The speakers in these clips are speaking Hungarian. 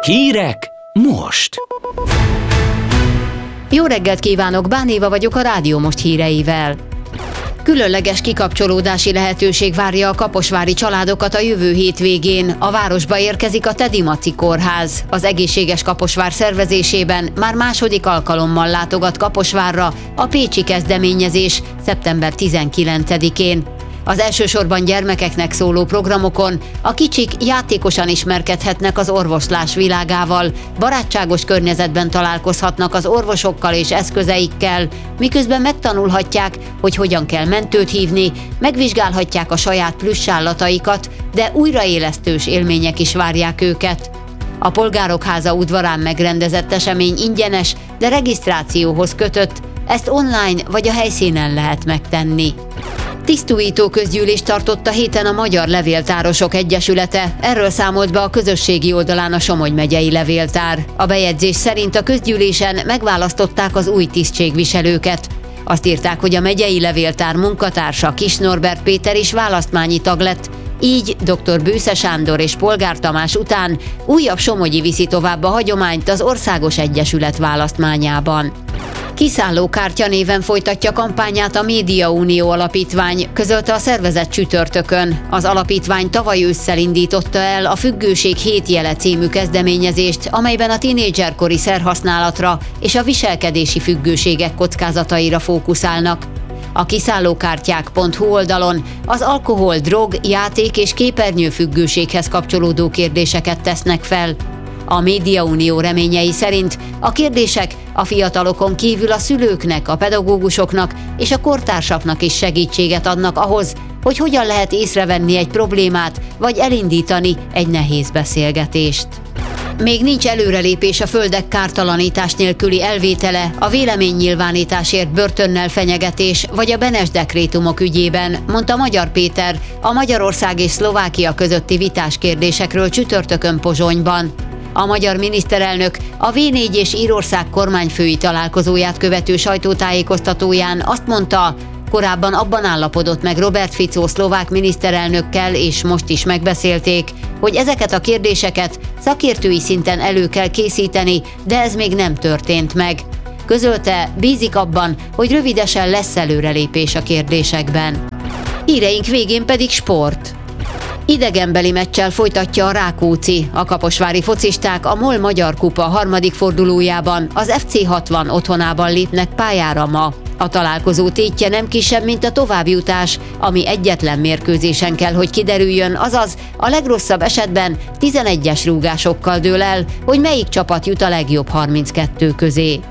Hírek most! Jó reggelt kívánok, Bán Éva vagyok a Rádió Most híreivel. Különleges kikapcsolódási lehetőség várja a kaposvári családokat a jövő hétvégén. A városba érkezik a Tedy Maci Kórház. Az Egészséges Kaposvár szervezésében már második alkalommal látogat Kaposvárra a pécsi kezdeményezés szeptember 19-én. Az elsősorban gyermekeknek szóló programokon a kicsik játékosan ismerkedhetnek az orvoslás világával, barátságos környezetben találkozhatnak az orvosokkal és eszközeikkel, miközben megtanulhatják, hogy hogyan kell mentőt hívni, megvizsgálhatják a saját plüssállataikat, de újraélesztős élmények is várják őket. A Polgárok Háza udvarán megrendezett esemény ingyenes, de regisztrációhoz kötött, ezt online vagy a helyszínen lehet megtenni. Tisztújító közgyűlést tartott a héten a Magyar Levéltárosok Egyesülete, erről számolt be a közösségi oldalán a Somogy megyei levéltár. A bejegyzés szerint a közgyűlésen megválasztották az új tisztségviselőket. Azt írták, hogy a megyei levéltár munkatársa Kis Norbert Péter is választmányi tag lett, így dr. Bősze Sándor és Polgár Tamás után újabb somogyi viszi tovább a hagyományt az Országos Egyesület választmányában. Kiszállókártya néven folytatja kampányát a Médiaunió Alapítvány, közölte a szervezet csütörtökön. Az alapítvány tavaly ősszel indította el a Függőség 7 jele című kezdeményezést, amelyben a tinédzserkori szerhasználatra és a viselkedési függőségek kockázataira fókuszálnak. A kiszállókártyák.hu oldalon az alkohol, drog, játék és képernyőfüggőséghez kapcsolódó kérdéseket tesznek fel. A Médiaunió reményei szerint a kérdések a fiatalokon kívül a szülőknek, a pedagógusoknak és a kortársaknak is segítséget adnak ahhoz, hogy hogyan lehet észrevenni egy problémát, vagy elindítani egy nehéz beszélgetést. Még nincs előrelépés a földek kártalanítás nélküli elvétele, a véleménynyilvánításért börtönnel fenyegetés vagy a Benes dekrétumok ügyében, mondta Magyar Péter a Magyarország és Szlovákia közötti vitás kérdésekről csütörtökön Pozsonyban. A magyar miniszterelnök a V4 és Írország kormányfői találkozóját követő sajtótájékoztatóján azt mondta, korábban abban állapodott meg Robert Fico szlovák miniszterelnökkel, és most is megbeszélték, hogy ezeket a kérdéseket szakértői szinten elő kell készíteni, de ez még nem történt meg. Közölte, bízik abban, hogy rövidesen lesz előrelépés a kérdésekben. Híreink végén pedig sport. Idegenbeli meccsel folytatja a Rákóczi. A kaposvári focisták a MOL Magyar Kupa harmadik fordulójában az FC 60 otthonában lépnek pályára ma. A találkozó tétje nem kisebb, mint a továbbjutás, ami egyetlen mérkőzésen kell, hogy kiderüljön, azaz a legrosszabb esetben 11-es rúgásokkal dől el, hogy melyik csapat jut a legjobb 32 közé.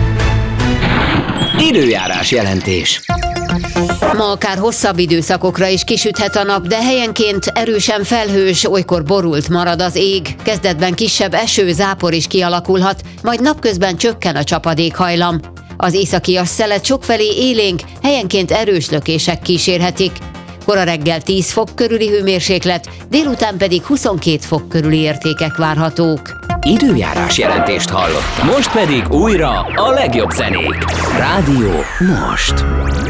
Időjárás jelentés. Ma akár hosszabb időszakokra is kisüthet a nap, de helyenként erősen felhős, olykor borult marad az ég. Kezdetben kisebb eső, zápor is kialakulhat, majd napközben csökken a csapadékhajlam. Az északias szelet sokfelé élénk, helyenként erős lökések kísérhetik. Kora reggel 10 fok körüli hőmérséklet, délután pedig 22 fok körüli értékek várhatók. Időjárás jelentést hallottak. Most pedig újra a legjobb zenék. Rádió Most.